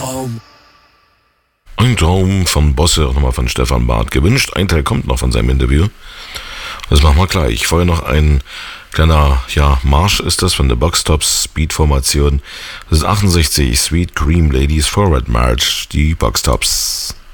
Ein Traum von Bosse, auch nochmal von Stefan Barth gewünscht. Ein Teil kommt noch von seinem Interview. Das machen wir gleich. Vorher noch ein kleiner, Marsch ist das von der Boxtops Speed-Formation. Das ist 68 Sweet Cream Ladies Forward March, die Boxtops.